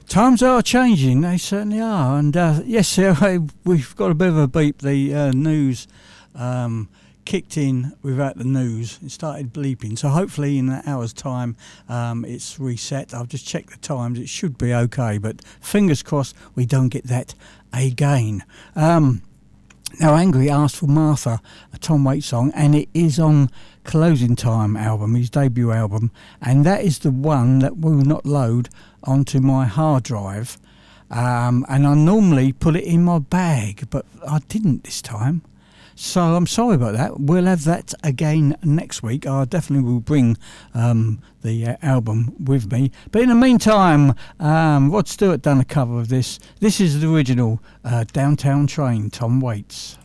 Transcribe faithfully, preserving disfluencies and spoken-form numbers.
Times are changing, they certainly are. And uh, yes, uh, we've got a bit of a beep. The uh, news um, kicked in without the news. It started bleeping. So hopefully in an hour's time um, it's reset. I've just checked the times. It should be okay. But fingers crossed we don't get that again. Um, now, Angry asked for Martha, a Tom Waits song, and it is on Closing Time album, his debut album. And that is the one that will not load onto my hard drive, um, and I normally put it in my bag, but I didn't this time, so I'm sorry about that. We'll have that again next week. I definitely will bring um, the uh, album with me, but in the meantime, um, Rod Stewart done a cover of this. This is the original uh, Downtown Train, Tom Waits.